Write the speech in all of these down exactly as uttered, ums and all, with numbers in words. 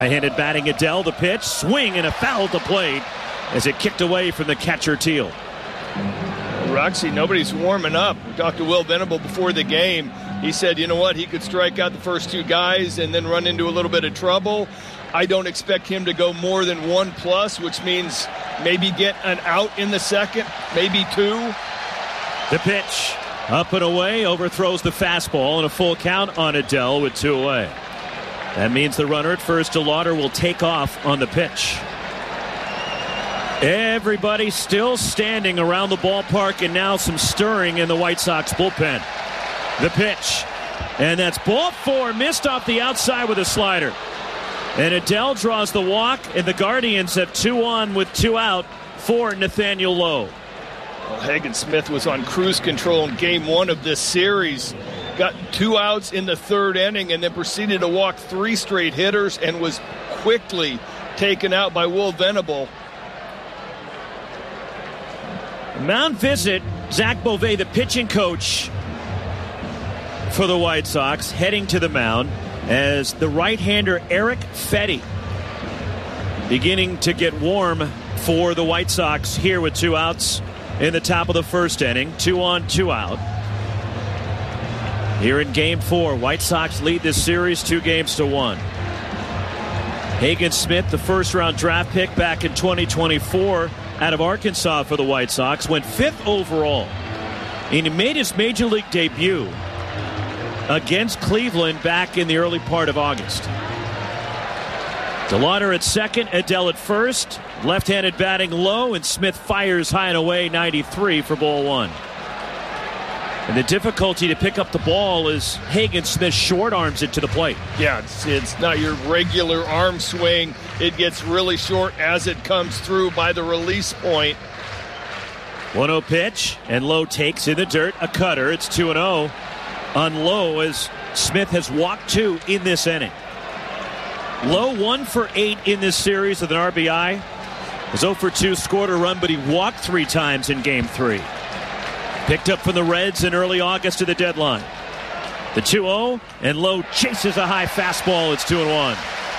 High-handed batting Adell, the pitch, swing and a foul to plate as it kicked away from the catcher Teal. Roxy, nobody's warming up. We talked to Will Venable before the game. He said, you know what, he could strike out the first two guys and then run into a little bit of trouble. I don't expect him to go more than one plus, which means maybe get an out in the second, maybe two. The pitch, up and away, overthrows the fastball, and a full count on Adell with two away. That means the runner at first, DeLauder, will take off on the pitch. Everybody still standing around the ballpark, and now some stirring in the White Sox bullpen. The pitch, and that's ball four, missed off the outside with a slider. And Adell draws the walk, and the Guardians have two on with two out for Nathaniel Lowe. Well, Hagen Smith was on cruise control in game one of this series. Got two outs in the third inning and then proceeded to walk three straight hitters and was quickly taken out by Will Venable. Mound visit, Zach Bovee, the pitching coach for the White Sox, heading to the mound as the right-hander Eric Fetty beginning to get warm for the White Sox here with two outs in the top of the first inning. Two on, two out. Here in game four, White Sox lead this series two games to one. Hagen Smith, the first round draft pick back in twenty twenty-four out of Arkansas for the White Sox, went fifth overall. And he made his major league debut against Cleveland back in the early part of August. DeLauder at second, Adell at first. Left-handed batting Lowe, and Smith fires high and away, ninety-three for ball one. And the difficulty to pick up the ball is Hagen Smith short arms it to the plate. Yeah, it's, it's not your regular arm swing. It gets really short as it comes through by the release point. one oh pitch, and Lowe takes in the dirt, a cutter. It's two and oh on Lowe as Smith has walked two in this inning. Lowe one for eight in this series with an R B I. Was oh for two, scored a run, but he walked three times in game three. Picked up from the Reds in early August to the deadline. The two oh, and Lowe chases a high fastball. It's two and one.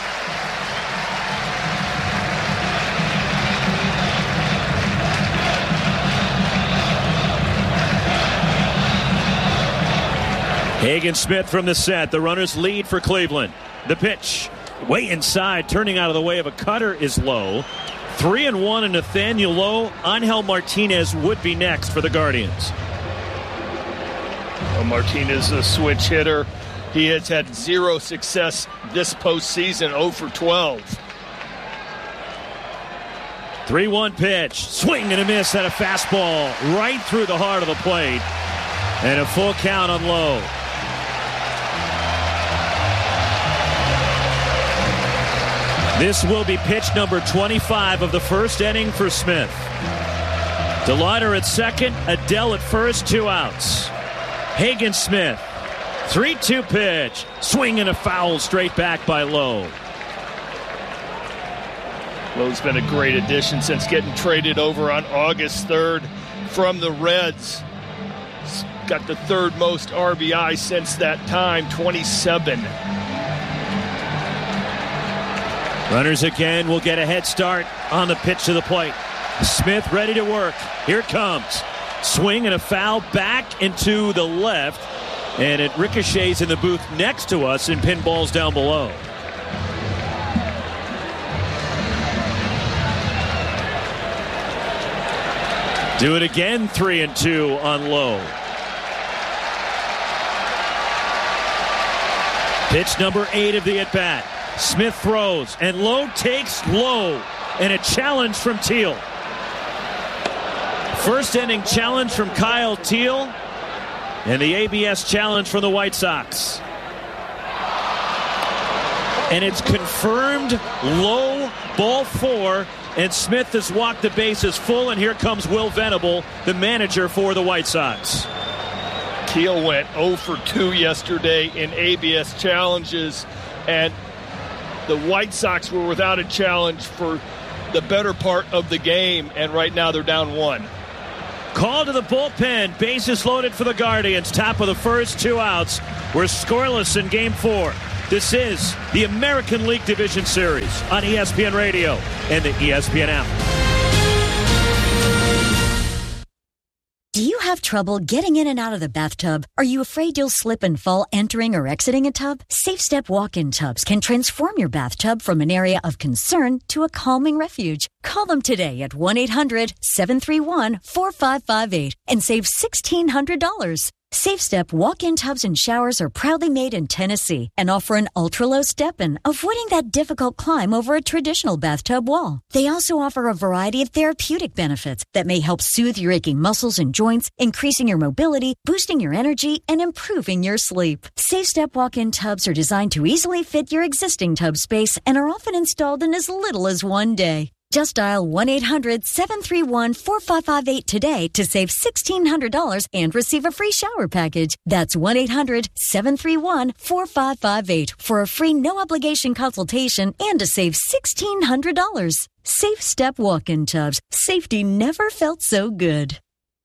Hagen Smith from the set. The runners lead for Cleveland. The pitch, way inside, turning out of the way of a cutter is Lowe. Three and one, and Nathaniel Lowe. Angel Martinez would be next for the Guardians. Well, Martinez is a switch hitter. He has had zero success this postseason, oh for twelve. three one pitch. Swing and a miss at a fastball right through the heart of the plate. And a full count on Lowe. This will be pitch number twenty-five of the first inning for Smith. DeLauder at second, Adell at first, two outs. Hagen Smith, three two pitch. Swing and a foul straight back by Lowe. Lowe's been a great addition since getting traded over on August third from the Reds. He's got the third most R B I since that time, twenty-seven. Runners again will get a head start on the pitch to the plate. Smith ready to work. Here it comes. Swing and a foul back into the left. And it ricochets in the booth next to us and pinballs down below. Do it again, three and two on Lowe. Pitch number eight of the at-bat. Smith throws, and Lowe takes low, and a challenge from Teal. First inning challenge from Kyle Teal, and the A B S challenge from the White Sox. And it's confirmed low, ball four, and Smith has walked the bases full, and here comes Will Venable, the manager for the White Sox. Teal went oh for two yesterday in A B S challenges, and the White Sox were without a challenge for the better part of the game, and right now they're down one. Call to the bullpen. Bases loaded for the Guardians. Top of the first, two outs. We're scoreless in game four. This is the American League Division Series on E S P N Radio and the E S P N app. Do you have trouble getting in and out of the bathtub? Are you afraid you'll slip and fall entering or exiting a tub? SafeStep walk-in tubs can transform your bathtub from an area of concern to a calming refuge. Call them today at one eight hundred seven three one four five five eight and save sixteen hundred dollars. SafeStep walk-in tubs and showers are proudly made in Tennessee and offer an ultra-low step-in, avoiding that difficult climb over a traditional bathtub wall. They also offer a variety of therapeutic benefits that may help soothe your aching muscles and joints, increasing your mobility, boosting your energy, and improving your sleep. SafeStep walk-in tubs are designed to easily fit your existing tub space and are often installed in as little as one day. Just dial one eight hundred seven three one four five five eight today to save sixteen hundred dollars and receive a free shower package. That's one eight hundred seven three one four five five eight for a free no-obligation consultation and to save sixteen hundred dollars. Safe Step walk-in tubs. Safety never felt so good.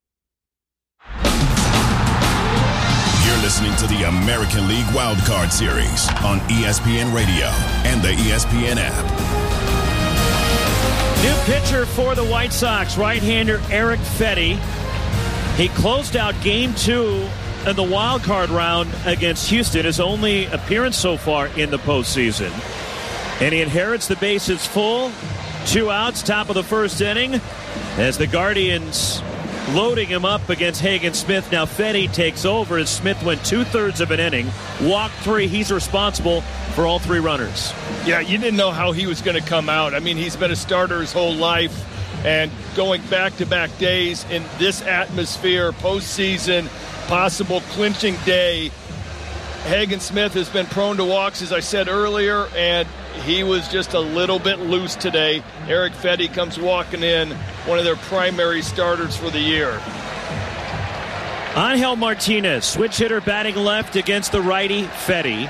You're listening to the American League Wildcard Series on E S P N Radio and the E S P N app. New pitcher for the White Sox, right-hander Erick Fedde. He closed out game two in the wild card round against Houston, his only appearance so far in the postseason. And he inherits the bases full, two outs, top of the first inning, as the Guardians loading him up against Hagen Smith. Now Fedde takes over as Smith went two-thirds of an inning, walked three. He's responsible for all three runners. Yeah, you didn't know how he was going to come out. I mean, he's been a starter his whole life, and going back-to-back days in this atmosphere, postseason, possible clinching day. Hagen Smith has been prone to walks, as I said earlier, and he was just a little bit loose today. Erick Fedde comes walking in, one of their primary starters for the year. Angel Martinez, switch hitter batting left against the righty Fedde.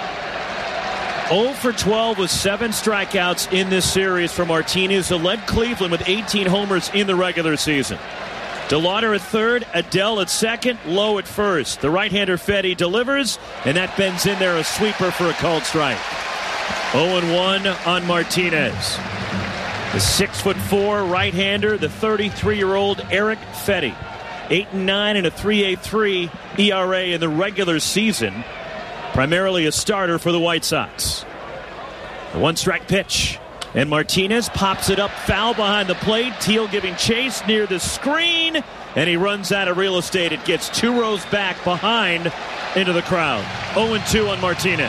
oh for twelve with seven strikeouts in this series for Martinez, who led Cleveland with eighteen homers in the regular season. DeLauder at third, Adell at second, Lowe at first. The right-hander Fedde delivers, and that bends in there a sweeper for a called strike. oh and one on Martinez. The six foot four right-hander, the thirty-three-year-old Erick Fedde. eight and nine and a three point eight three E R A in the regular season. Primarily a starter for the White Sox. The one-strike pitch. And Martinez pops it up foul behind the plate. Teal giving chase near the screen. And he runs out of real estate. It gets two rows back behind into the crowd. oh and two on Martinez.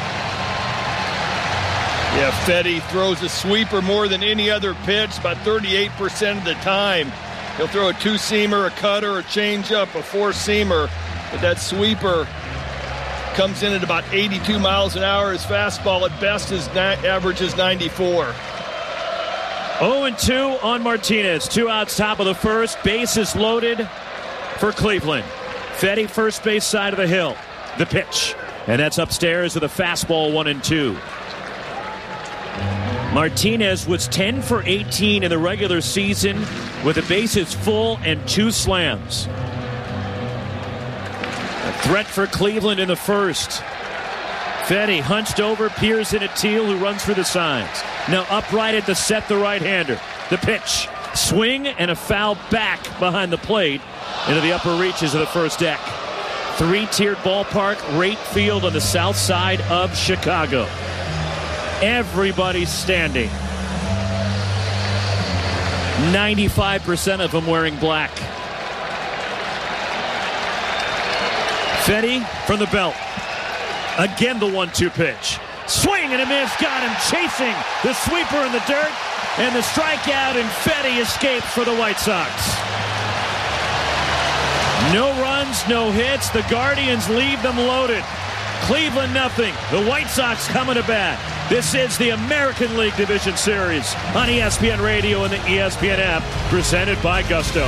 Yeah, Fedde throws a sweeper more than any other pitch, about thirty-eight percent of the time. He'll throw a two-seamer, a cutter, a changeup, a four-seamer. But that sweeper comes in at about eighty-two miles an hour. His fastball at best is na- averages ninety-four. oh and two on Martinez. Two outs, top of the first. Bases loaded for Cleveland. Fedde, first base side of the hill. The pitch. And that's upstairs with a fastball, one and two. Martinez was ten for eighteen in the regular season with the bases full and two slams. A threat for Cleveland in the first. Fedde hunched over, peers in at Teal, who runs for the signs. Now upright at the set, the right-hander. The pitch. Swing and a foul back behind the plate into the upper reaches of the first deck. Three-tiered ballpark, Rate Field on the south side of Chicago. Everybody's standing. ninety-five percent of them wearing black. Fedde from the belt. Again the one two pitch. Swing and a miss. Got him chasing the sweeper in the dirt. And the strikeout, and Fedde escapes for the White Sox. No runs, no hits. The Guardians leave them loaded. Cleveland nothing. The White Sox coming to bat. This is the American League Division Series on E S P N Radio and the E S P N app, presented by Gusto.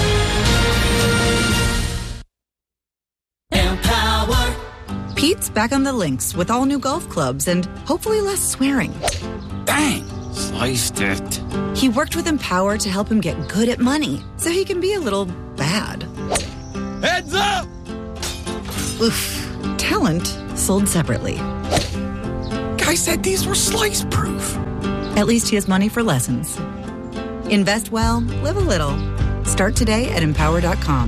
Empower. Pete's back on the links with all new golf clubs and hopefully less swearing. Bang! Sliced it. He worked with Empower to help him get good at money so he can be a little bad. Heads up! Oof. Talent sold separately. Guy said these were slice-proof. At least he has money for lessons. Invest well, live a little. Start today at empower dot com.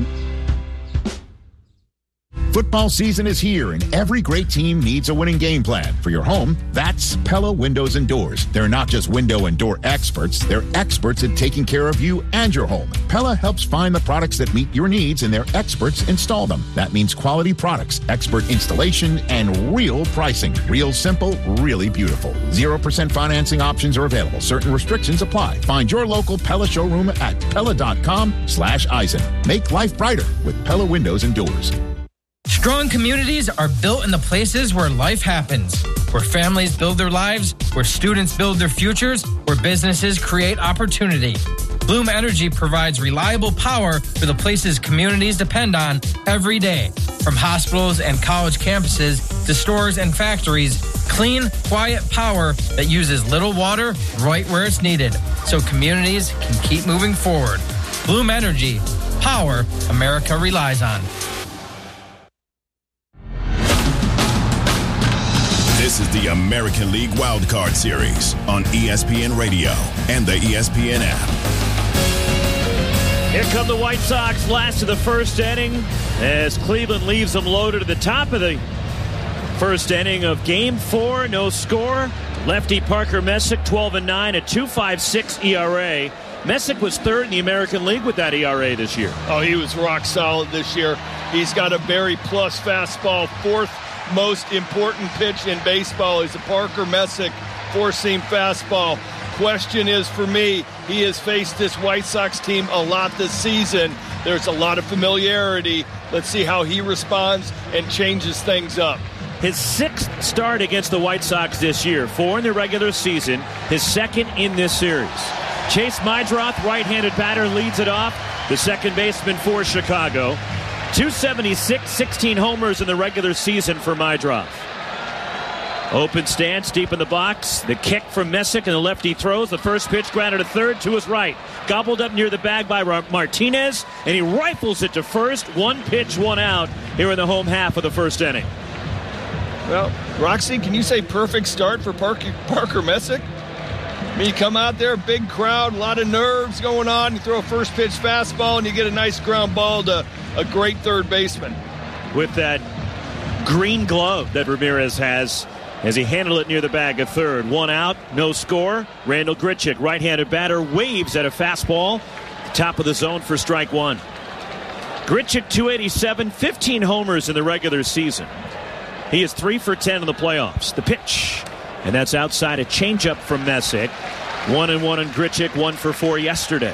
Football season is here, and every great team needs a winning game plan. For your home, that's Pella Windows and Doors. They're not just window and door experts, they're experts at taking care of you and your home. Pella helps find the products that meet your needs, and their experts install them. That means quality products, expert installation, and real pricing. Real simple, really beautiful. zero percent financing options are available. Certain restrictions apply. Find your local Pella showroom at pella dot com slash Eisen. Make life brighter with Pella Windows and Doors. Strong communities are built in the places where life happens, where families build their lives, where students build their futures, where businesses create opportunity. Bloom Energy provides reliable power for the places communities depend on every day. From hospitals and college campuses to stores and factories, clean, quiet power that uses little water right where it's needed, so communities can keep moving forward. Bloom Energy, power America relies on. This is the American League Wildcard Series on E S P N Radio and the E S P N app. Here come the White Sox, last of the first inning, as Cleveland leaves them loaded at the top of the first inning of Game Four. No score. Lefty Parker Messick, twelve and nine, a two point five six E R A. Messick was third in the American League with that E R A this year. Oh, he was rock solid this year. He's got a very plus fastball, fourth most important pitch in baseball is a Parker Messick four-seam fastball. Question is, for me, he has faced this White Sox team a lot this season. There's a lot of familiarity. Let's see how he responds and changes things up. His sixth start against the White Sox this year, four in the regular season, his second in this series. Chase Meidroth, right-handed batter, leads it off, the second baseman for Chicago. two seventy-six, sixteen homers in the regular season for Meidroth. Open stance deep in the box. The kick from Messick and the lefty throws. The first pitch grounded to third to his right. Gobbled up near the bag by Martinez, and he rifles it to first. One pitch, one out here in the home half of the first inning. Well, Roxy, can you say perfect start for Parker, Parker Messick? I mean, you come out there, big crowd, a lot of nerves going on. You throw a first pitch fastball, and you get a nice ground ball to a great third baseman. With that green glove that Ramirez has as he handled it near the bag of third. One out, no score. Randall Grichuk, right-handed batter, waves at a fastball. Top of the zone for strike one. Grichuk, two eighty-seven, fifteen homers in the regular season. He is three for ten in the playoffs. The pitch. And that's outside a changeup from Messick. One and one on Grichuk, one for four yesterday.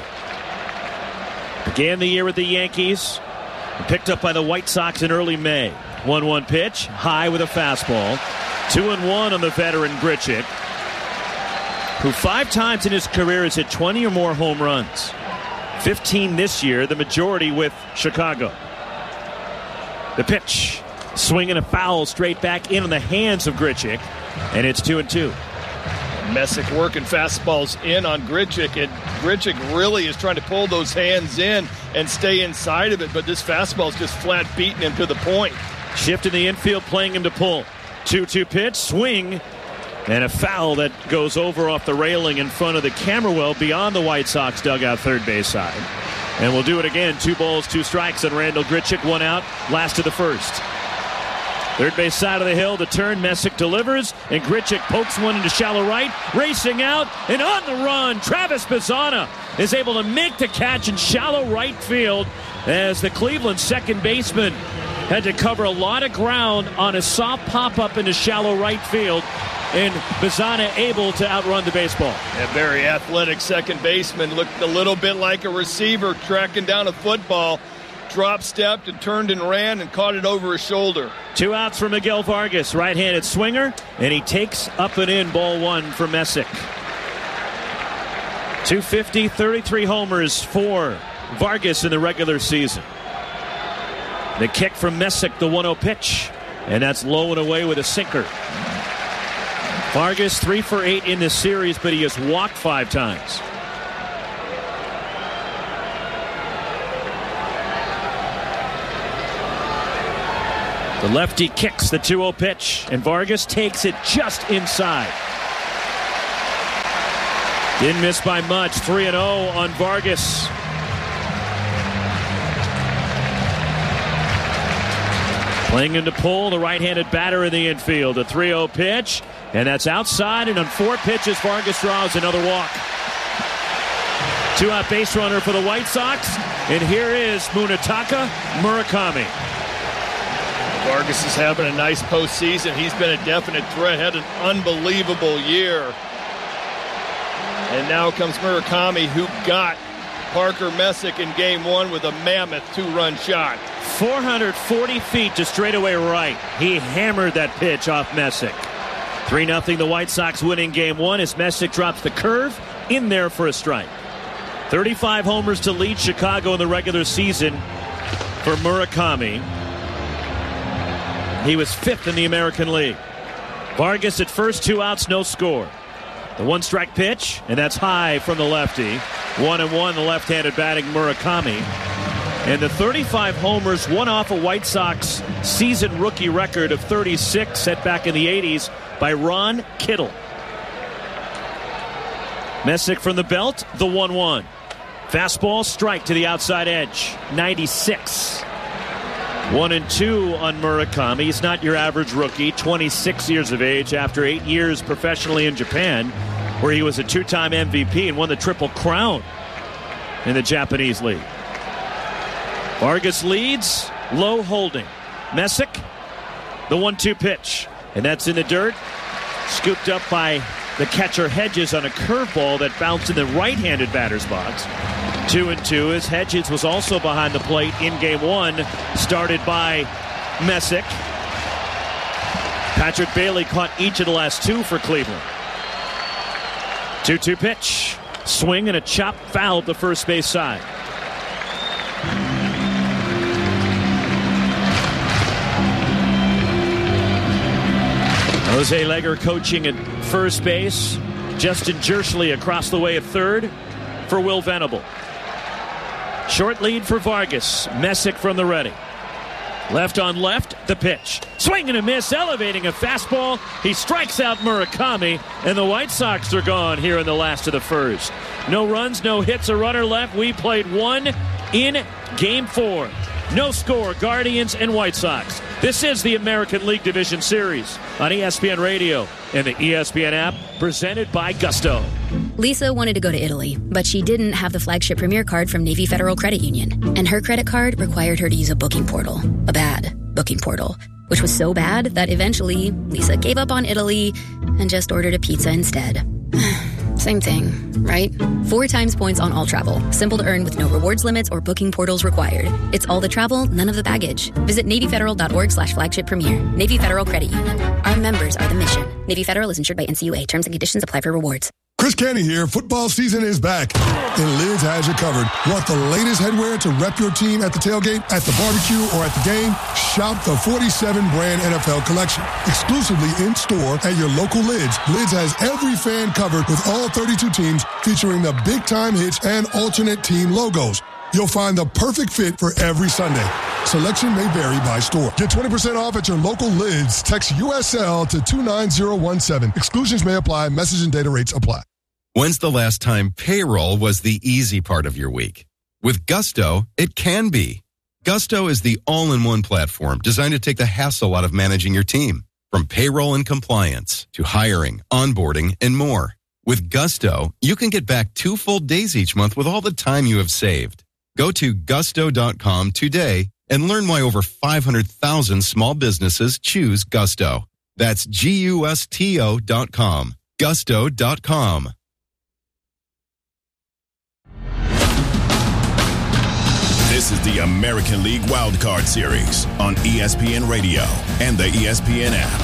Began the year with the Yankees. Picked up by the White Sox in early May. one one pitch, high with a fastball. Two and one on the veteran Grichuk, who five times in his career has hit twenty or more home runs. fifteen this year, the majority with Chicago. The pitch. Swinging a foul straight back in on the hands of Grichuk. And it's two and two. Messick working fastballs in on Grichuk, and Grichuk really is trying to pull those hands in and stay inside of it, but this fastball is just flat beating him to the point. Shift in the infield, playing him to pull. two two pitch, swing, and a foul that goes over off the railing in front of the camera well beyond the White Sox dugout third base side. And we'll do it again. Two balls, two strikes on Randall Grichuk, one out, last of the first. Third base side of the hill, the turn, Messick delivers, and Grichuk pokes one into shallow right, racing out, and on the run, Travis Bazzana is able to make the catch in shallow right field as the Cleveland second baseman had to cover a lot of ground on a soft pop-up into shallow right field, and Bazzana able to outrun the baseball. A very athletic second baseman, looked a little bit like a receiver tracking down a football. Drop stepped and turned and ran and caught it over his shoulder. Two outs for Miguel Vargas, right-handed swinger, and he takes up and in ball one for Messick. two fifty, thirty-three homers for Vargas in the regular season. The kick from Messick, the one oh pitch, and that's low and away with a sinker. Vargas three for eight in this series, but he has walked five times. The lefty kicks the two oh pitch, and Vargas takes it just inside. Didn't miss by much. three and oh on Vargas. Playing into pull, the right-handed batter in the infield. A three oh pitch, and that's outside, and on four pitches, Vargas draws another walk. Two-out base runner for the White Sox, and here is Munetaka Murakami. Vargas is having a nice postseason. He's been a definite threat, had an unbelievable year. And now comes Murakami, who got Parker Messick in game one with a mammoth two-run shot. four hundred forty feet to straightaway right. He hammered that pitch off Messick. three nothing the White Sox winning game one as Messick drops the curve in there for a strike. thirty-five homers to lead Chicago in the regular season for Murakami. He was fifth in the American League. Vargas at first, two outs, no score. The one-strike pitch, and that's high from the lefty. One and one, the left-handed batting Murakami. And the thirty-five homers, one off a White Sox season rookie record of thirty-six set back in the eighties by Ron Kittle. Messick from the belt, the one one. Fastball, strike to the outside edge, ninety-six. One and two on Murakami. He's not your average rookie, twenty-six years of age after eight years professionally in Japan, where he was a two-time M V P and won the Triple Crown in the Japanese League. Vargas leads, low holding. Messick, the one two pitch, and that's in the dirt. Scooped up by the catcher Hedges on a curveball that bounced in the right-handed batter's box. Two and two as Hedges was also behind the plate in game one, started by Messick. Patrick Bailey caught each of the last two for Cleveland. two two pitch. Swing and a chop foul at the first base side. Jose Leger coaching at first base. Justin Jersley across the way at third for Will Venable. Short lead for Vargas. Messick from the ready. Left on left, the pitch. Swing and a miss, elevating a fastball. He strikes out Murakami, and the White Sox are gone here in the last of the first. No runs, no hits, a runner left. We played one in game four. No score, Guardians and White Sox. This is the American League Division Series on E S P N Radio and the E S P N app, presented by Gusto. Lisa wanted to go to Italy, but she didn't have the flagship Premier card from Navy Federal Credit Union. And her credit card required her to use a booking portal. A bad booking portal. Which was so bad that eventually Lisa gave up on Italy and just ordered a pizza instead. Same thing, right? Four times points on all travel. Simple to earn with no rewards limits or booking portals required. It's all the travel, none of the baggage. Visit NavyFederal.org slash flagship premier. Navy Federal Credit Union. Our members are the mission. Navy Federal is insured by N C U A. Terms and conditions apply for rewards. Chris Canty here. Football season is back, and Lids has you covered. Want the latest headwear to rep your team at the tailgate, at the barbecue, or at the game? Shop the forty-seven brand N F L collection. Exclusively in-store at your local Lids. Lids has every fan covered with all thirty-two teams, featuring the big-time hits and alternate team logos. You'll find the perfect fit for every Sunday. Selection may vary by store. Get twenty percent off at your local Lids. Text U S L to two nine zero one seven. Exclusions may apply. Message and data rates apply. When's the last time payroll was the easy part of your week? With Gusto, it can be. Gusto is the all-in-one platform designed to take the hassle out of managing your team. From payroll and compliance to hiring, onboarding, and more. With Gusto, you can get back two full days each month with all the time you have saved. Go to gusto dot com today and learn why over five hundred thousand small businesses choose Gusto. That's G U S T O dot com. gusto dot com. This is the American League Wildcard Series on E S P N Radio and the E S P N app.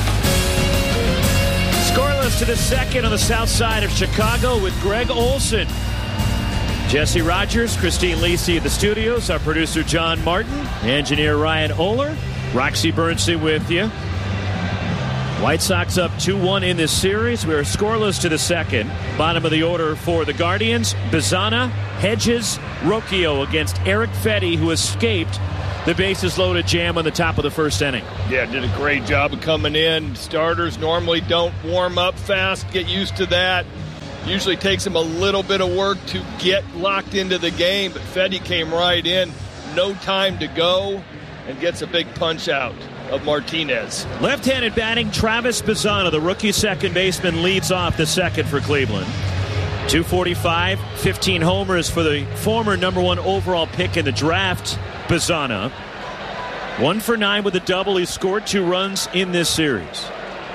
Scoreless to the second on the south side of Chicago with Greg Olson. Jesse Rogers, Christine Lisi at the studios, our producer John Martin, engineer Ryan Oler, Roxy Bernstein with you. White Sox up two one in this series. We're scoreless to the second. Bottom of the order for the Guardians, Bizana, Hedges, Rocchio against Erick Fedde, who escaped the bases loaded jam on the top of the first inning. Yeah, did a great job of coming in. Starters normally don't warm up fast, get used to that. Usually takes them a little bit of work to get locked into the game, but Fedde came right in, no time to go, and gets a big punch out of Martinez. Left-handed batting, Travis Bazzana, the rookie second baseman, leads off the second for Cleveland. two forty-five, fifteen homers for the former number one overall pick in the draft, Bazzana. One for nine with a double. He scored two runs in this series.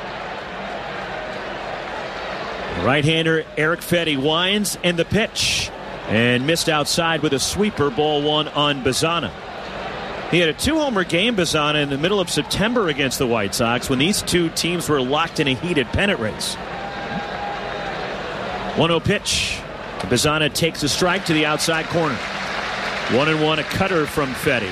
Right-hander Erick Fedde winds, and the pitch. And missed outside with a sweeper, ball one on Bazzana. He had a two-homer game, Bazzana, in the middle of September against the White Sox when these two teams were locked in a heated pennant race. one oh pitch. Bazzana takes a strike to the outside corner. One and one, a cutter from Fedde.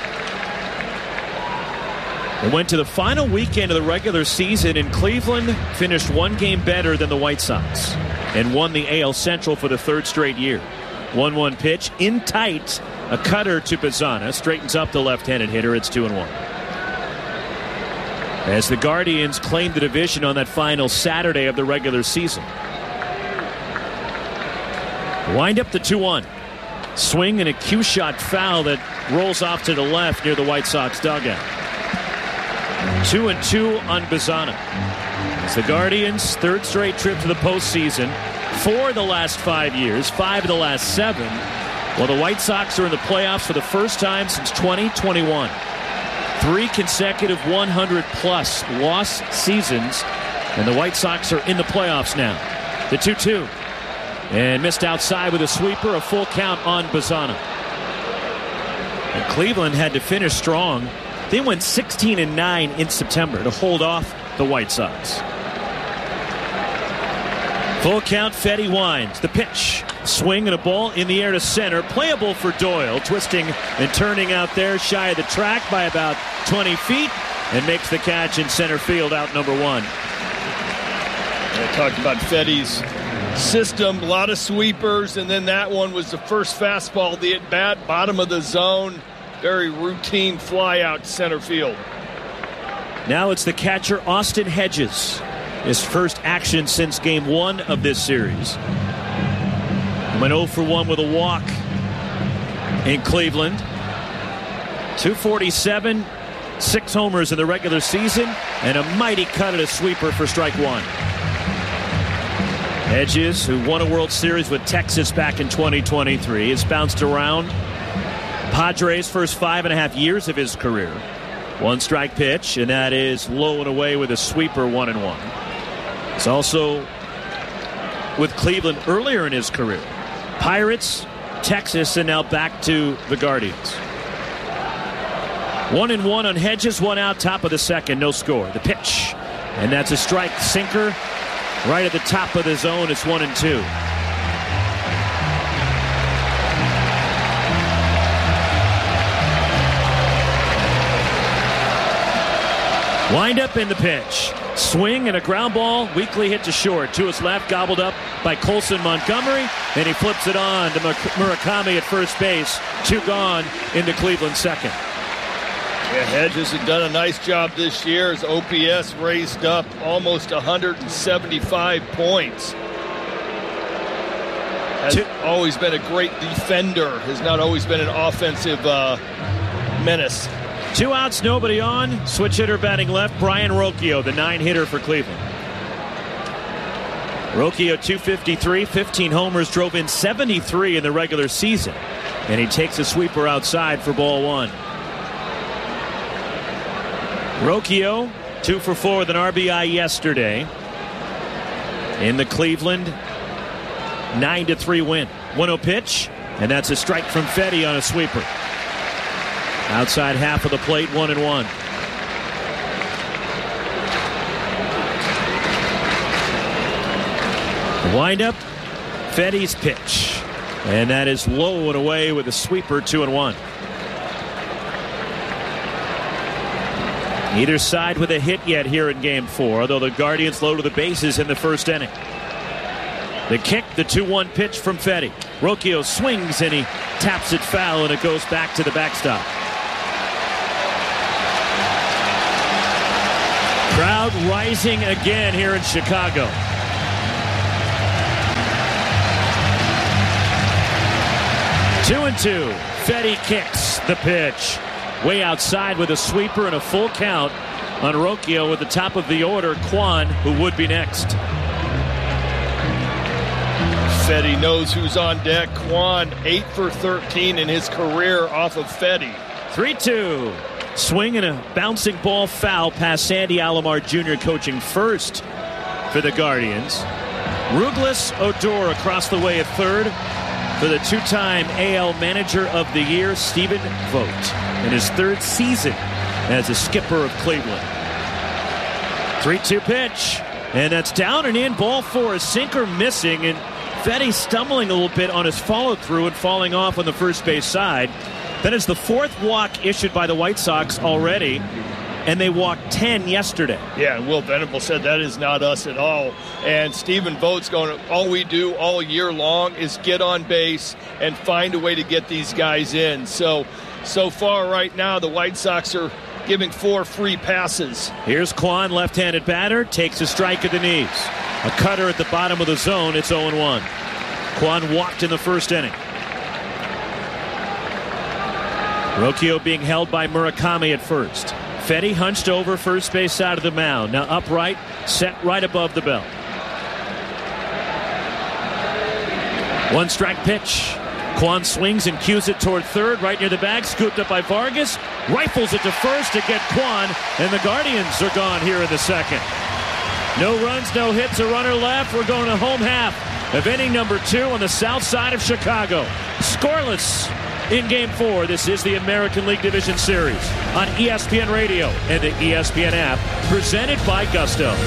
It went to the final weekend of the regular season, and Cleveland finished one game better than the White Sox and won the A L Central for the third straight year. one one pitch, in tight, a cutter to Bazzana, straightens up the left-handed hitter. It's two and one. As the Guardians claim the division on that final Saturday of the regular season. Wind up the two one. Swing and a cue shot foul that rolls off to the left near the White Sox dugout. Two and two on Bazzana. It's the Guardians' third straight trip to the postseason. Four of the last five years, five of the last seven. Well, the White Sox are in the playoffs for the first time since twenty twenty-one. Three consecutive one hundred plus loss seasons, and the White Sox are in the playoffs now. The two two. And missed outside with a sweeper, a full count on Bazzana. And Cleveland had to finish strong. They went sixteen and nine in September to hold off the White Sox. Full count, Fedde winds. The pitch. Swing and a ball in the air to center. Playable for Doyle. Twisting and turning out there shy of the track by about twenty feet. And makes the catch in center field, out number one. I talked about Fedde's system, a lot of sweepers, and then that one was the first fastball, the at-bat, bottom of the zone. Very routine fly out center field. Now it's the catcher, Austin Hedges. His first action since game one of this series. He went oh for one with a walk in Cleveland. two forty-seven, six homers in the regular season, and a mighty cut at a sweeper for strike one. Hedges, who won a World Series with Texas back in twenty twenty-three, has bounced around. Padres' first five and a half years of his career. One strike pitch, and that is low and away with a sweeper, one and one. He's also with Cleveland earlier in his career. Pirates, Texas, and now back to the Guardians. One and one on Hedges, one out, top of the second, no score. The pitch, and that's a strike, sinker, right at the top of the zone. It's one and two. Wind up in the pitch. Swing and a ground ball, weakly hit to short. To his left, gobbled up by Colson Montgomery. And he flips it on to Murakami at first base. Two gone into Cleveland second. Yeah, Hedges had done a nice job this year. His O P S raised up almost one hundred seventy-five points. Has Two. always been a great defender. Has not always been an offensive uh, menace. Two outs, nobody on. Switch hitter batting left, Brian Rocchio, the nine hitter for Cleveland. Rocchio two fifty-three, fifteen homers, drove in seventy-three in the regular season. And he takes a sweeper outside for ball one. Rocchio, two for four with an R B I yesterday in the Cleveland nine to three win. one oh pitch, and that's a strike from Fedde on a sweeper. Outside half of the plate, one and one. Wind up, Fedde's pitch, and that is low and away with a sweeper, two and one. Either side with a hit yet here in game four, although the Guardians loaded the bases in the first inning. The kick, the two one pitch from Fedde. Rocchio swings and he taps it foul, and it goes back to the backstop. Crowd rising again here in Chicago. Two and two. Fedde kicks the pitch. Way outside with a sweeper and a full count on Rocchio at the top of the order. Kwan, who would be next. Fedde knows who's on deck. Kwan, eight for thirteen in his career off of Fedde. three two. Swing and a bouncing ball foul past Sandy Alomar Junior coaching first for the Guardians. Rouglas Odor across the way at third for the two-time A L Manager of the Year, Stephen Vogt, in his third season as a skipper of Cleveland. three two pitch, and that's down and in. Ball four, a sinker missing, and Fedde stumbling a little bit on his follow-through and falling off on the first base side. That is the fourth walk issued by the White Sox already, and they walked ten yesterday. Yeah, and Will Venable said that is not us at all. And Stephen Vogt's going, all we do all year long is get on base and find a way to get these guys in. So, so far right now, the White Sox are giving four free passes. Here's Kwan, left-handed batter, takes a strike at the knees. A cutter at the bottom of the zone. It's oh and one. Kwan walked in the first inning. Rocchio being held by Murakami at first. Fedde hunched over first base side of the mound. Now upright, set right above the belt. One strike pitch. Kwan swings and cues it toward third, right near the bag, scooped up by Vargas. Rifles it to first to get Kwan, and the Guardians are gone here in the second. No runs, no hits, a runner left. We're going to home half of inning number two on the south side of Chicago. Scoreless in game four. This is the American League Division Series on E S P N Radio and the E S P N app, presented by Gusto.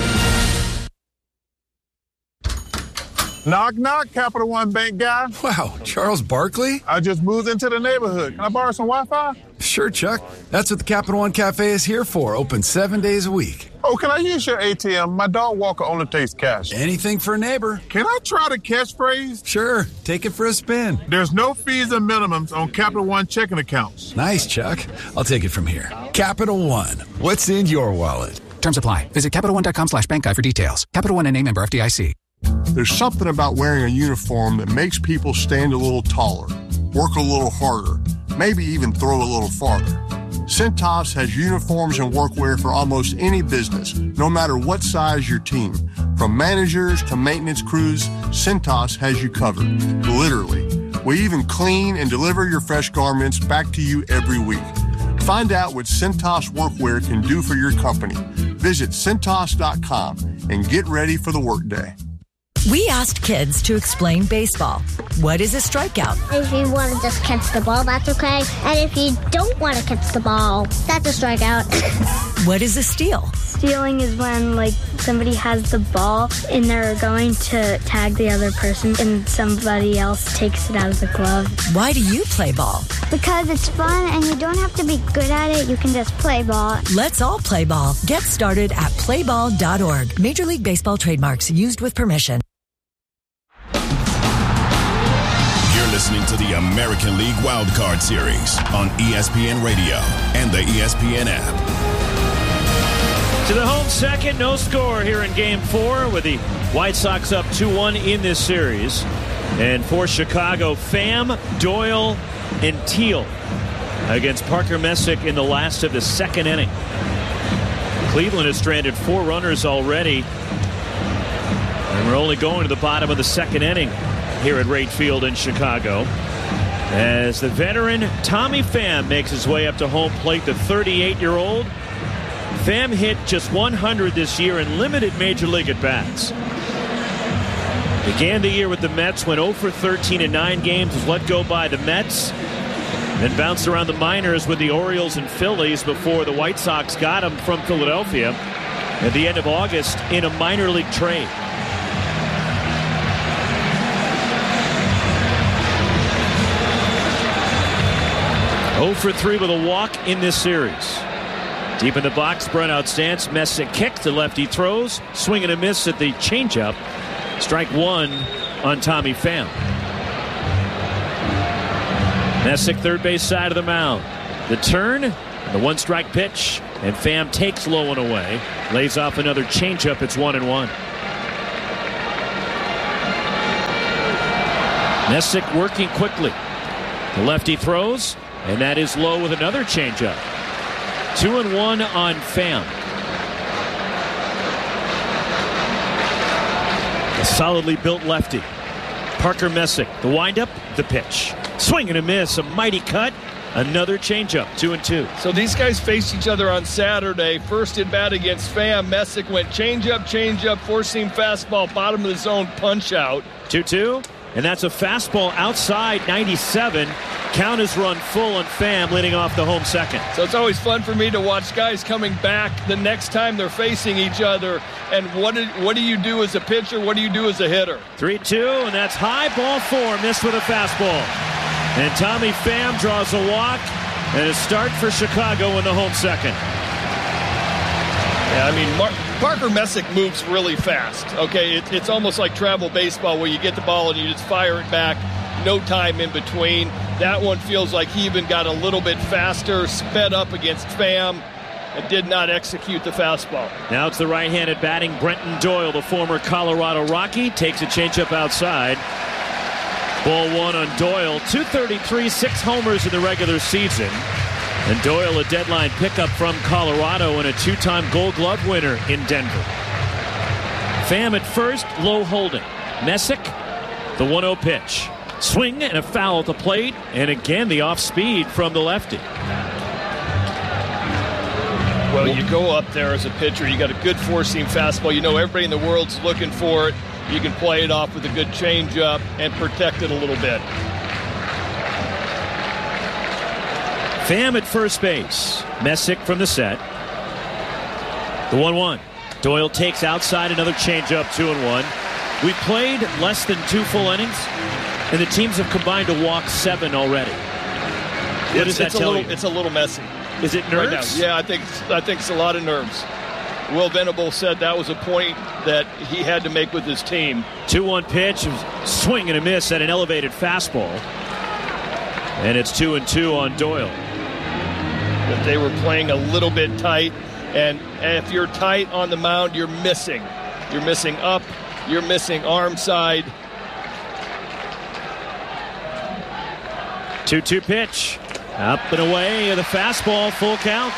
Knock, knock, Capital One Bank guy. Wow, Charles Barkley? I just moved into the neighborhood. Can I borrow some Wi-Fi? Sure, Chuck. That's what the Capital One Cafe is here for. Open seven days a week. Oh, can I use your A T M? My dog Walker only takes cash. Anything for a neighbor. Can I try the catchphrase? Sure. Take it for a spin. There's no fees and minimums on Capital One checking accounts. Nice, Chuck. I'll take it from here. Capital One. What's in your wallet? Terms apply. Visit CapitalOne.com slash bank guide for details. Capital One and name member F D I C. There's something about wearing a uniform that makes people stand a little taller, work a little harder, maybe even throw a little farther. Cintas has uniforms and workwear for almost any business, no matter what size your team. From managers to maintenance crews, Cintas has you covered, literally. We even clean and deliver your fresh garments back to you every week. Find out what Cintas workwear can do for your company. Visit Cintas dot com and get ready for the workday. We asked kids to explain baseball. What is a strikeout? If you want to just catch the ball, that's okay. And if you don't want to catch the ball, that's a strikeout. What is a steal? Stealing is when, like, somebody has the ball and they're going to tag the other person and somebody else takes it out of the glove. Why do you play ball? Because it's fun and you don't have to be good at it. You can just play ball. Let's all play ball. Get started at play ball dot org. Major League Baseball trademarks used with permission. Listening to the American League Wildcard Series on E S P N Radio and the E S P N app. To the home second, no score here in Game four with the White Sox up two one in this series. And for Chicago, Pham, Doyle, and Teal against Parker Messick in the last of the second inning. Cleveland has stranded four runners already. And we're only going to the bottom of the second inning here at Wright Field in Chicago, as the veteran Tommy Pham makes his way up to home plate. The thirty-eight-year-old Pham hit just one hundred this year in limited major league at-bats. Began the year with the Mets, went oh for thirteen in nine games, was let go by the Mets, then bounced around the minors with the Orioles and Phillies before the White Sox got him from Philadelphia at the end of August in a minor league trade. oh for three with a walk in this series. Deep in the box, Brun stance. Messick kick to lefty throws. Swing and a miss at the changeup. Strike one on Tommy Pham. Messick third base side of the mound. The turn, the one strike pitch And Pham takes low and away. Lays off another changeup. It's one and one. Messick working quickly. The lefty throws, and that is low with another changeup. Two and one on Pham. A solidly built lefty. Parker Messick, the windup, the pitch. Swing and a miss, a mighty cut. Another changeup, two and two. So these guys faced each other on Saturday. First at bat against Pham. Messick went changeup, changeup, four-seam fastball, bottom of the zone, punch out. two two, and that's a fastball outside ninety-seven. Count is run full on Pham, leading off the home second. So it's always fun for me to watch guys coming back the next time they're facing each other. And what do, what do you do as a pitcher? What do you do as a hitter? three two, and that's high ball four, missed with a fastball. And Tommy Pham draws a walk and a start for Chicago in the home second. Yeah, I mean, Mar- Parker Messick moves really fast. Okay, it, it's almost like travel baseball where you get the ball and you just fire it back. No time in between. That one feels like he even got a little bit faster, sped up against Pham, and did not execute the fastball. Now it's the right-handed batting Brenton Doyle, the former Colorado Rocky, takes a changeup outside. Ball one on Doyle. two thirty-three, six homers in the regular season. And Doyle, a deadline pickup from Colorado and a two-time Gold Glove winner in Denver. Pham at first, low holding. Messick, the one oh pitch. Swing and a foul at the plate, and again the off-speed from the lefty. Well, you go up there as a pitcher, you got a good four-seam fastball. You know everybody in the world's looking for it. You can play it off with a good changeup and protect it a little bit. Pham at first base. Messick from the set. The one one. Doyle takes outside, another changeup, two and one. We played less than two full innings, and the teams have combined to walk seven already. What it's, does that it's tell a little, you? It's a little messy. Is it nerves? Right now. Yeah, I think I think it's a lot of nerves. Will Venable said that was a point that he had to make with his team. two one pitch, swing and a miss at an elevated fastball. And it's two and two on Doyle. But they were playing a little bit tight, and if you're tight on the mound, you're missing. You're missing up, you're missing arm side. two two pitch. Up and away, the fastball, full count.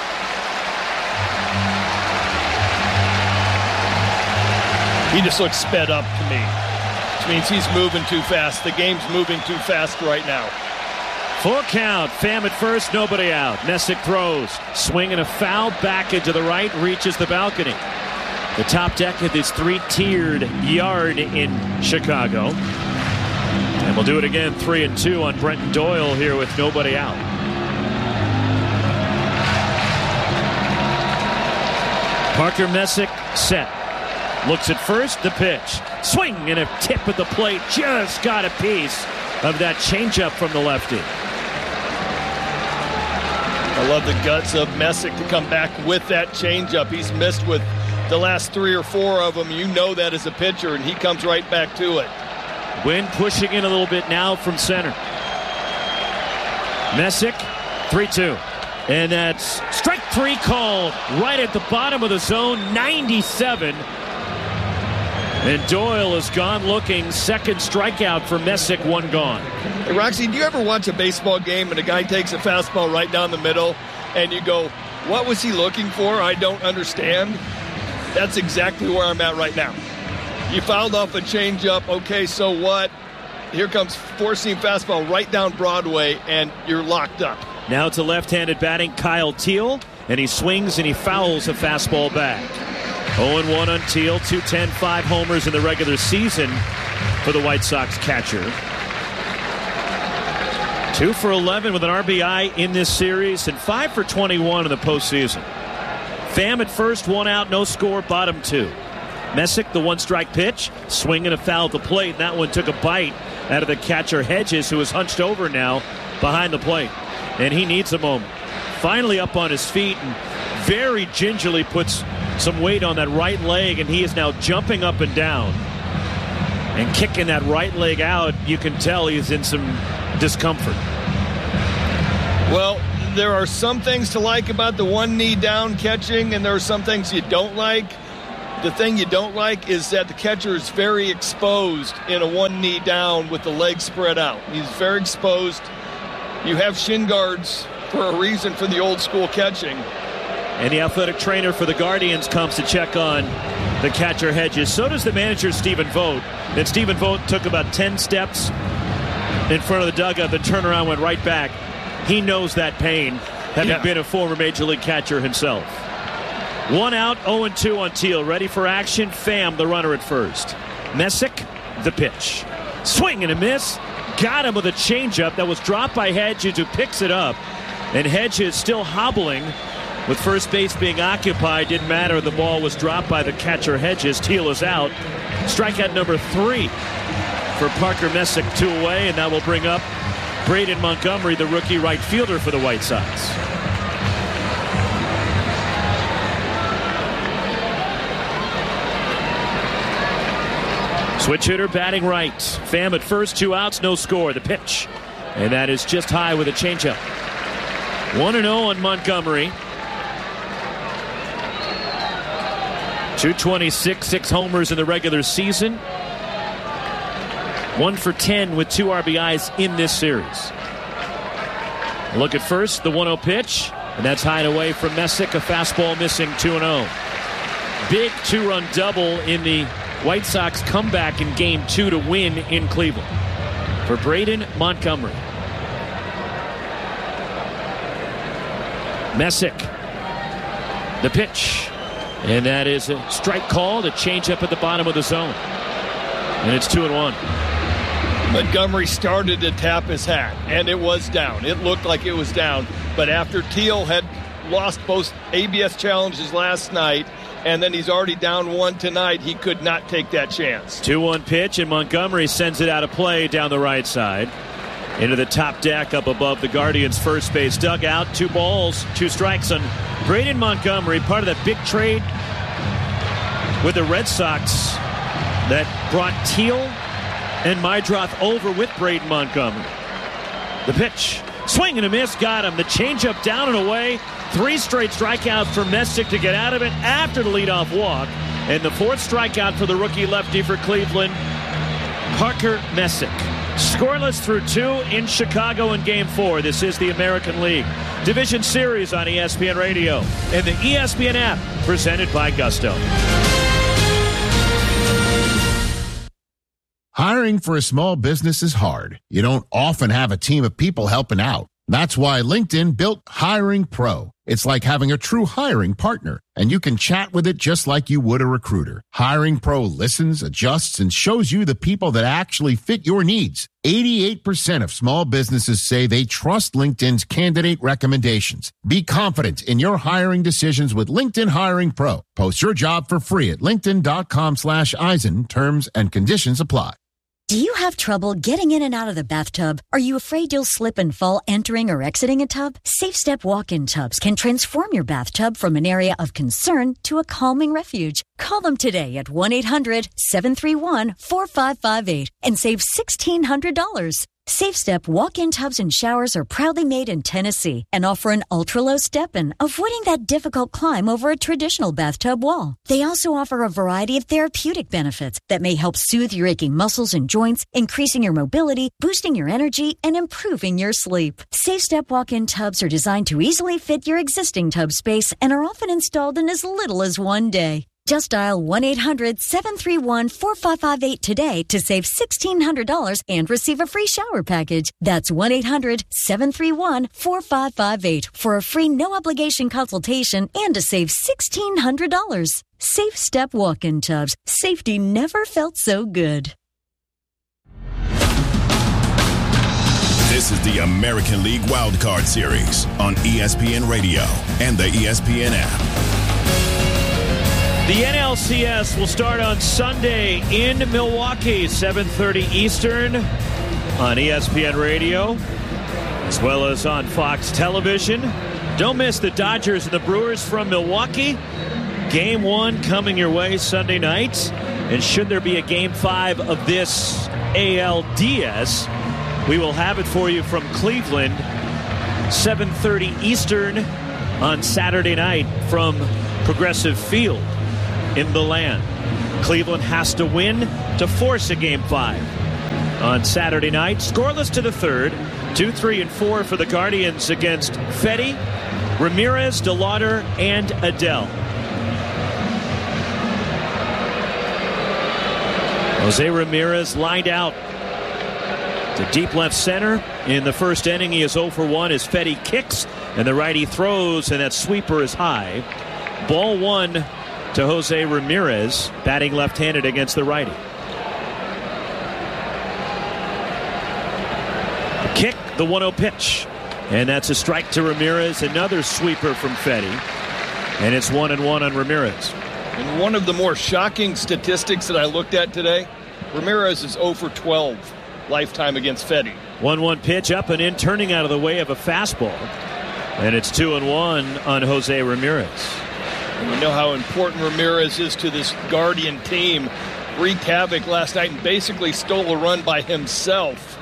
He just looks sped up to me, which means he's moving too fast. The game's moving too fast right now. Full count. Pham at first, nobody out. Messick throws. Swing and a foul back into the right, reaches the balcony. The top deck of this three-tiered yard in Chicago. And we'll do it again, three and two on Brenton Doyle here with nobody out. Parker Messick set. Looks at first, the pitch. Swing and a tip at the plate. Just got a piece of that changeup from the lefty. I love the guts of Messick to come back with that changeup. He's missed with the last three or four of them. You know that as a pitcher, and he comes right back to it. Wind pushing in a little bit now from center. Messick, three two. And that's strike three called right at the bottom of the zone, ninety-seven. And Doyle is gone looking. Second strikeout for Messick, one gone. Hey, Roxy, do you ever watch a baseball game and a guy takes a fastball right down the middle and you go, what was he looking for? I don't understand. That's exactly where I'm at right now. You fouled off a changeup. Okay, so what? Here comes four-seam fastball right down Broadway, and you're locked up. Now it's a left-handed batting Kyle Teel, and he swings and he fouls a fastball back. oh and one on Teel, two ten, five homers in the regular season for the White Sox catcher. two for eleven with an R B I in this series, and five for twenty-one in the postseason. Pham at first, one out, no score, bottom two. Messick, the one-strike pitch, swing and a foul at the plate. That one took a bite out of the catcher Hedges, who is hunched over now behind the plate. And he needs a moment. Finally up on his feet and very gingerly puts some weight on that right leg, and he is now jumping up and down and kicking that right leg out. You can tell he's in some discomfort. Well, there are some things to like about the one knee down catching, and there are some things you don't like. The thing you don't like is that the catcher is very exposed in a one knee down with the legs spread out. He's very exposed. You have shin guards for a reason for the old school catching. And the athletic trainer for the Guardians comes to check on the catcher Hedges. So does the manager, Stephen Vogt. Then Stephen Vogt took about ten steps in front of the dugout, then turned around, went right back. He knows that pain, having yeah. been a former Major League catcher himself. One out, oh and two on Teal. Ready for action. Pham, the runner at first. Messick, the pitch. Swing and a miss. Got him with a changeup that was dropped by Hedges, who picks it up. And Hedges still hobbling with first base being occupied. Didn't matter. The ball was dropped by the catcher Hedges. Teal is out. Strikeout number three for Parker Messick, two away. And that will bring up Braden Montgomery, the rookie right fielder for the White Sox. Switch hitter batting right. Pham at first, two outs, no score. The pitch. And that is just high with a changeup. one and oh on Montgomery. two twenty-six, six homers in the regular season. one for ten with two R B Is in this series. Look at first, the one oh pitch. And that's high and away from Messick. A fastball missing, two and oh. Big two-run double in the White Sox comeback in game two to win in Cleveland for Braden Montgomery. Messick, the pitch, and that is a strike called, a changeup at the bottom of the zone, and it's two and one. Montgomery started to tap his hat, and it was down. It looked like it was down, but after Teal had lost both A B S challenges last night, and then he's already down one tonight, he could not take that chance. two one pitch, and Montgomery sends it out of play down the right side. Into the top deck up above the Guardians' first base dugout. Two balls, two strikes on Braden Montgomery, part of that big trade with the Red Sox that brought Teal and Meidroth over with Braden Montgomery. The pitch. Swing and a miss, got him. The changeup down and away. Three straight strikeouts for Messick to get out of it after the leadoff walk. And the fourth strikeout for the rookie lefty for Cleveland, Parker Messick. Scoreless through two in Chicago in Game four. This is the American League Division Series on E S P N Radio and the E S P N app, presented by Gusto. Hiring for a small business is hard. You don't often have a team of people helping out. That's why LinkedIn built Hiring Pro. It's like having a true hiring partner, and you can chat with it just like you would a recruiter. Hiring Pro listens, adjusts, and shows you the people that actually fit your needs. eighty-eight percent of small businesses say they trust LinkedIn's candidate recommendations. Be confident in your hiring decisions with LinkedIn Hiring Pro. Post your job for free at linkedin.com slash Eisen. Terms and conditions apply. Do you have trouble getting in and out of the bathtub? Are you afraid you'll slip and fall entering or exiting a tub? Safe Step walk-in tubs can transform your bathtub from an area of concern to a calming refuge. Call them today at one eight hundred seven three one four five five eight and save sixteen hundred dollars. Safe Step walk-in tubs and showers are proudly made in Tennessee and offer an ultra-low step-in, avoiding that difficult climb over a traditional bathtub wall. They also offer a variety of therapeutic benefits that may help soothe your aching muscles and joints, increasing your mobility, boosting your energy, and improving your sleep. Safe Step walk-in tubs are designed to easily fit your existing tub space and are often installed in as little as one day. Just dial one eight hundred seven three one four five five eight today to save sixteen hundred dollars and receive a free shower package. That's one eight hundred seven three one four five five eight for a free no-obligation consultation and to save sixteen hundred dollars. Safe Step walk-in tubs. Safety never felt so good. This is the American League Wildcard Series on E S P N Radio and the E S P N app. The N L C S will start on Sunday in Milwaukee, seven thirty Eastern on E S P N Radio, as well as on Fox Television. Don't miss the Dodgers and the Brewers from Milwaukee. Game one coming your way Sunday night. And should there be a game five of this A L D S, we will have it for you from Cleveland seven thirty Eastern on Saturday night from Progressive Field in the land. Cleveland has to win to force a game five on Saturday night. Scoreless to the third. Two, three, and four for the Guardians against Fedde, Ramirez, DeLauder, and Adell. Jose Ramirez lined out to deep left center. In the first inning, he is oh for one as Fedde kicks, and the righty throws, and that sweeper is high. Ball one to Jose Ramirez, batting left-handed against the righty. Kick, the one oh pitch. And that's a strike to Ramirez. Another sweeper from Fedde. And it's one and one on Ramirez. And one of the more shocking statistics that I looked at today, Ramirez is oh for twelve lifetime against Fedde. one one pitch up and in, turning out of the way of a fastball. And it's two and one on Jose Ramirez. And we know how important Ramirez is to this Guardian team. Wreaked havoc last night and basically stole a run by himself.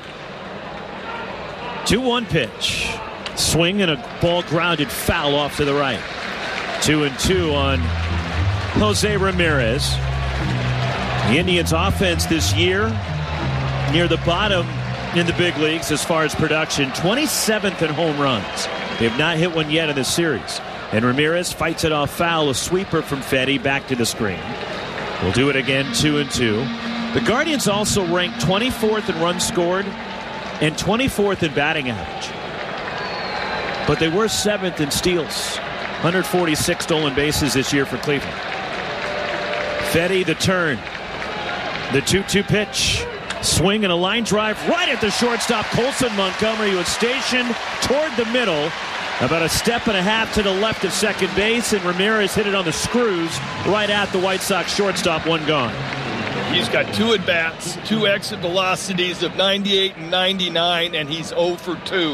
two one pitch. Swing and a ball grounded foul off to the right. Two and two on Jose Ramirez. The Indians' offense this year near the bottom in the big leagues as far as production. twenty-seventh in home runs. They have not hit one yet in this series. And Ramirez fights it off foul. A sweeper from Fedde back to the screen. We'll do it again, two and two. The Guardians also ranked twenty-fourth in runs scored and twenty-fourth in batting average. But they were seventh in steals. one hundred forty-six stolen bases this year for Cleveland. Fedde, the turn. The two two pitch. Swing and a line drive right at the shortstop. Colson Montgomery was stationed toward the middle. About a step and a half to the left of second base, and Ramirez hit it on the screws right at the White Sox shortstop. One gone. He's got two at-bats, two exit velocities of ninety-eight and ninety-nine, and he's oh for two.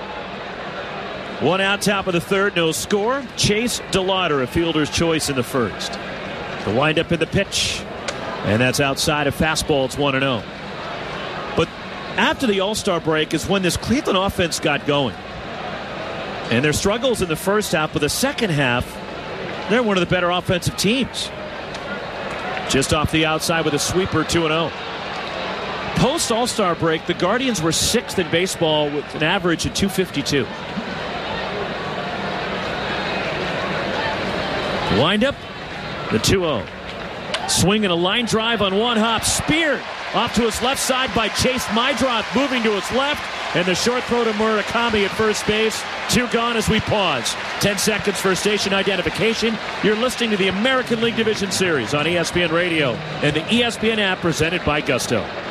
One out, top of the third, no score. Chase DeLauder, a fielder's choice in the first. The windup in the pitch, and that's outside of fastball. It's one and oh. But after the All-Star break is when this Cleveland offense got going. And their struggles in the first half, but the second half, they're one of the better offensive teams. Just off the outside with a sweeper, two and oh. Post All-Star break, the Guardians were sixth in baseball with an average of two fifty-two. Wind up, the two oh. Swing and a line drive on one hop. Speared off to his left side by Chase Meidroth, moving to his left. And the short throw to Murakami at first base. Two gone as we pause. Ten seconds for station identification. You're listening to the American League Division Series on E S P N Radio and the E S P N app presented by Gusto.